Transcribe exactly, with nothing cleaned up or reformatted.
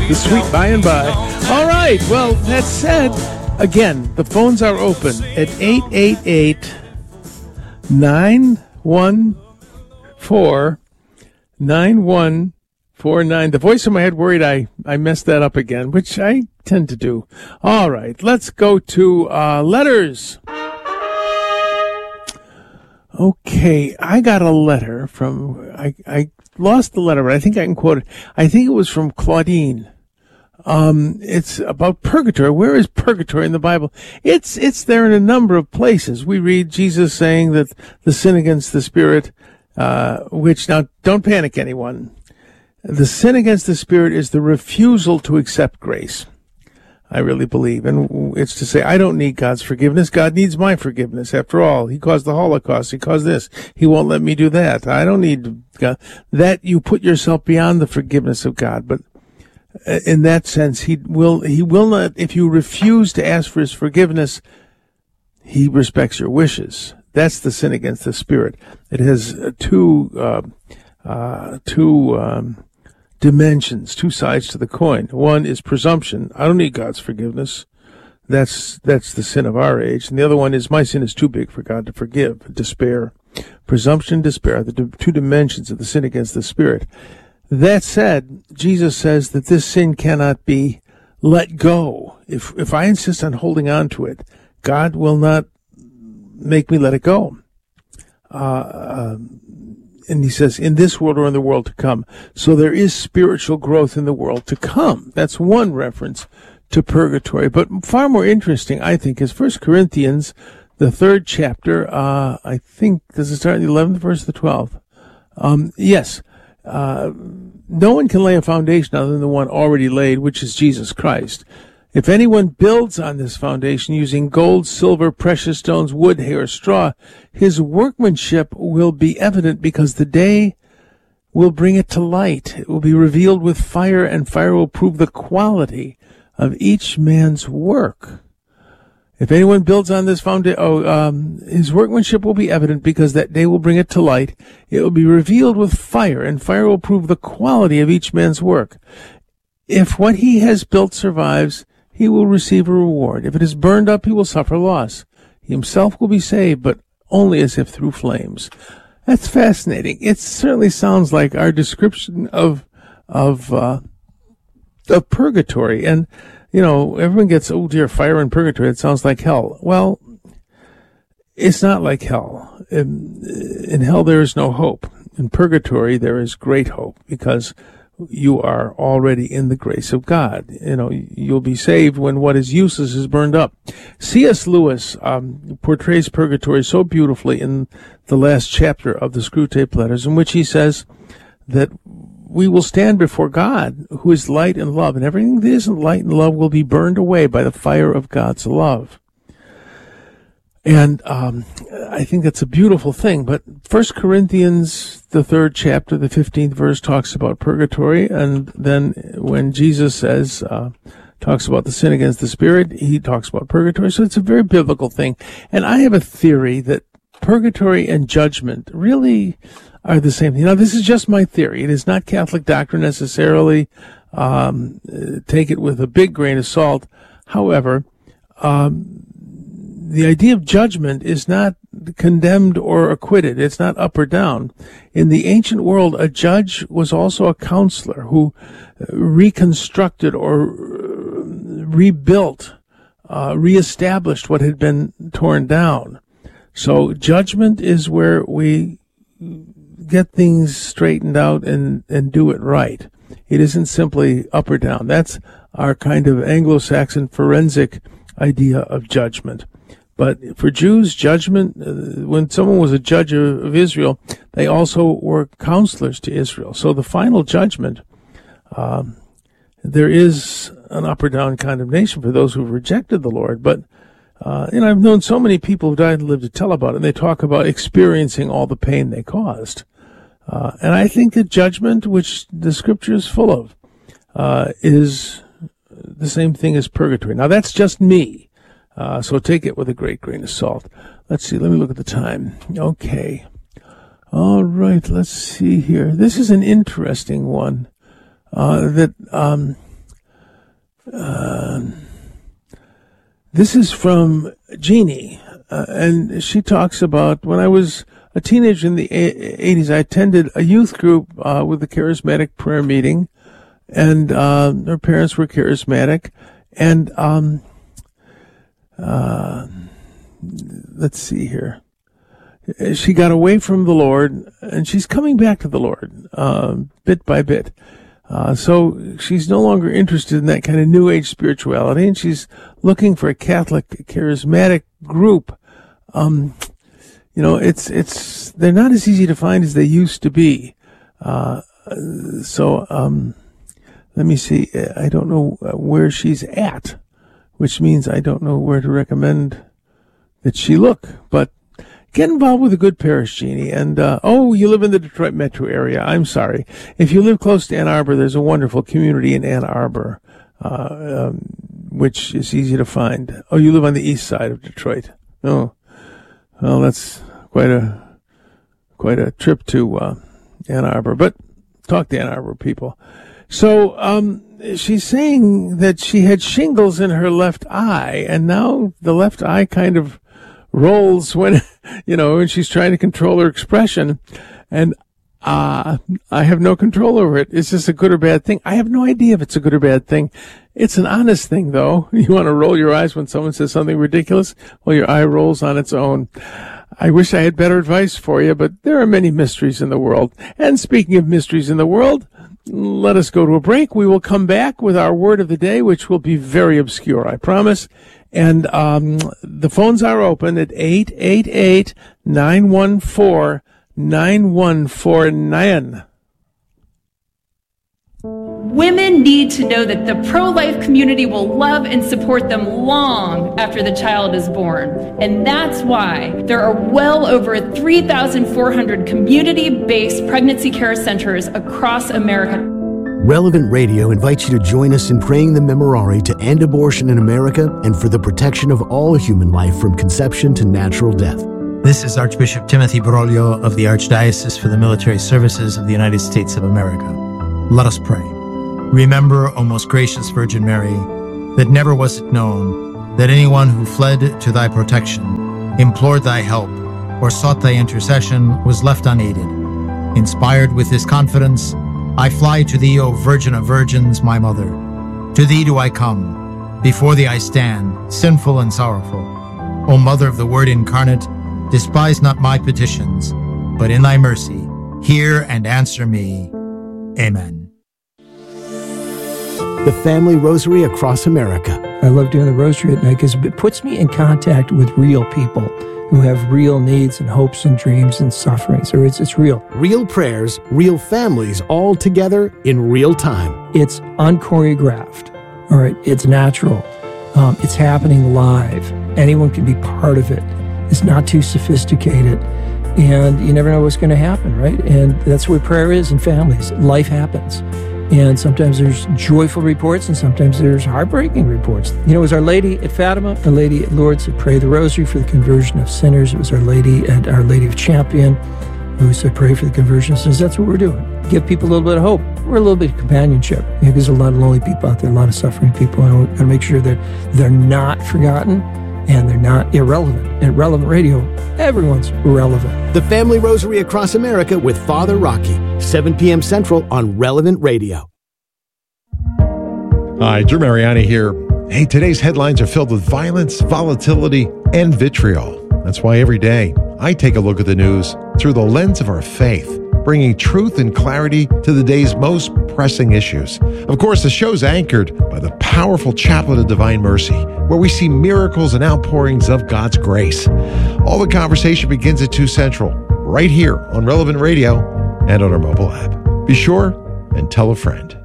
The sweet by and by. All right. Well, that said, again, the phones are open at eight eight eight, nine one four, nine one four nine. The voice in my head worried I, I messed that up again, which I tend to do. All right. Let's go to uh, letters. Okay. I got a letter from, I, I lost the letter, but I think I can quote it. I think it was from Claudine. Um, it's about purgatory. Where is purgatory in the Bible? It's, it's there in a number of places. We read Jesus saying that the sin against the Spirit, uh, which now don't panic anyone. The sin against the Spirit is the refusal to accept grace. I really believe. And it's to say, I don't need God's forgiveness. God needs my forgiveness. After all, He caused the Holocaust. He caused this. He won't let me do that. I don't need God. That you put yourself beyond the forgiveness of God. But in that sense, He will, He will not, if you refuse to ask for His forgiveness, He respects your wishes. That's the sin against the Spirit. It has two, uh, uh, two, um, dimensions, two sides to the coin. One is presumption. I don't need God's forgiveness. That's that's the sin of our age. And the other one is my sin is too big for God to forgive. Despair. Presumption, despair, the d- two dimensions of the sin against the Spirit. That said, Jesus says that this sin cannot be let go. If if I insist on holding on to it, God will not make me let it go. Uh, um, And he says, in this world or in the world to come. So there is spiritual growth in the world to come. That's one reference to purgatory. But far more interesting, I think, is First Corinthians, the third chapter. Uh, I think, does it start in the eleventh verse or the twelfth? Um, yes. Uh, no one can lay a foundation other than the one already laid, which is Jesus Christ. If anyone builds on this foundation using gold, silver, precious stones, wood, hay, or straw, his workmanship will be evident because the day will bring it to light. It will be revealed with fire, and fire will prove the quality of each man's work. If anyone builds on this foundation, oh, um, his workmanship will be evident because that day will bring it to light. It will be revealed with fire, and fire will prove the quality of each man's work. If what he has built survives, he will receive a reward. If it is burned up, he will suffer loss. He himself will be saved, but only as if through flames. That's fascinating. It certainly sounds like our description of of uh, of purgatory. And, you know, everyone gets, oh dear, fire and purgatory. It sounds like hell. Well, it's not like hell. In, in hell, there is no hope. In purgatory, there is great hope because you are already in the grace of God. You know, you'll be saved when what is useless is burned up. C S. Lewis um, portrays purgatory so beautifully in the last chapter of the Screwtape Letters, in which he says that we will stand before God, who is light and love, and everything that isn't light and love will be burned away by the fire of God's love. And um, I think that's a beautiful thing. But First Corinthians, the third chapter, the fifteenth verse, talks about purgatory. And then when Jesus says, uh, talks about the sin against the Spirit, he talks about purgatory. So it's a very biblical thing. And I have a theory that purgatory and judgment really are the same thing. Now, this is just my theory. It is not Catholic doctrine necessarily. Um, take it with a big grain of salt. However, um, the idea of judgment is not condemned or acquitted. It's not up or down. In the ancient world, a judge was also a counselor who reconstructed or rebuilt, uh, reestablished what had been torn down. So judgment is where we get things straightened out and, and do it right. It isn't simply up or down. That's our kind of Anglo-Saxon forensic idea of judgment. But for Jews, judgment, uh, when someone was a judge of, of Israel, they also were counselors to Israel. So the final judgment, um, there is an up or down condemnation for those who have rejected the Lord. But, uh, you know, I've known so many people who died and lived to tell about it, and they talk about experiencing all the pain they caused. Uh, and I think that judgment, which the Scripture is full of, uh, is the same thing as purgatory. Now, that's just me. Uh, so take it with a great grain of salt. Let's see. Let me look at the time. Okay. All right. Let's see here. This is an interesting one. Uh, that, um, uh, this is from Jeannie, uh, and she talks about, when I was a teenager in the eighties, I attended a youth group uh, with the charismatic prayer meeting, and uh, her parents were charismatic, and um, uh, let's see here. She got away from the Lord, and she's coming back to the Lord, uh, bit by bit. Uh, so she's no longer interested in that kind of New Age spirituality, and she's looking for a Catholic charismatic group. Um, you know, it's, it's, they're not as easy to find as they used to be. Uh, so, um, let me see. I don't know where she's at, which means I don't know where to recommend that she look, but get involved with a good parish, Jeannie. And, uh, oh, you live in the Detroit metro area. I'm sorry. If you live close to Ann Arbor, there's a wonderful community in Ann Arbor, uh, um, which is easy to find. Oh, you live on the east side of Detroit. Oh, well, that's quite a, quite a trip to, uh, Ann Arbor, but talk to Ann Arbor people. So, um, she's saying that she had shingles in her left eye, and now the left eye kind of rolls when, you know, when she's trying to control her expression. And uh, I have no control over it. Is this a good or bad thing? I have no idea if it's a good or bad thing. It's an honest thing, though. You want to roll your eyes when someone says something ridiculous? Well, your eye rolls on its own. I wish I had better advice for you, but there are many mysteries in the world. And speaking of mysteries in the world, let us go to a break. We will come back with our word of the day, which will be very obscure, I promise. And um, the phones are open at eight eight eight, nine one four, nine one four nine. Women need to know that the pro-life community will love and support them long after the child is born. And that's why there are well over three thousand four hundred community-based pregnancy care centers across America. Relevant Radio invites you to join us in praying the Memorare to end abortion in America and for the protection of all human life from conception to natural death. This is Archbishop Timothy Broglio of the Archdiocese for the Military Services of the United States of America. Let us pray. Remember, O most gracious Virgin Mary, that never was it known that anyone who fled to thy protection, implored thy help, or sought thy intercession was left unaided. Inspired with this confidence, I fly to thee, O Virgin of Virgins, my Mother. To thee do I come. Before thee I stand, sinful and sorrowful. O Mother of the Word incarnate, despise not my petitions, but in thy mercy, hear and answer me. Amen. The Family Rosary across America. I love doing the rosary at night because it puts me in contact with real people who have real needs and hopes and dreams and sufferings. So it's, it's real. Real prayers, real families, all together in real time. It's unchoreographed. All right, it's natural. Um, it's happening live. Anyone can be part of it. It's not too sophisticated. And you never know what's going to happen, right? And that's what prayer is in families. Life happens. And sometimes there's joyful reports and sometimes there's heartbreaking reports. You know, it was Our Lady at Fatima, Our Lady at Lourdes that prayed the rosary for the conversion of sinners. It was Our Lady at Our Lady of Champion who said pray for the conversion of sinners. That's what we're doing. Give people a little bit of hope. We're a little bit of companionship. You know, there's a lot of lonely people out there, a lot of suffering people. And we've got to make sure that they're not forgotten and they're not irrelevant. At Relevant Radio, everyone's relevant. The Family Rosary across America with Father Rocky, seven p.m. Central on Relevant Radio. Hi, Drew Mariani here. Hey, today's headlines are filled with violence, volatility, and vitriol. That's why every day I take a look at the news through the lens of our faith, bringing truth and clarity to the day's most pressing issues. Of course, the show's anchored by the powerful Chaplet of Divine Mercy, where we see miracles and outpourings of God's grace. All the conversation begins at two Central, right here on Relevant Radio and on our mobile app. Be sure and tell a friend.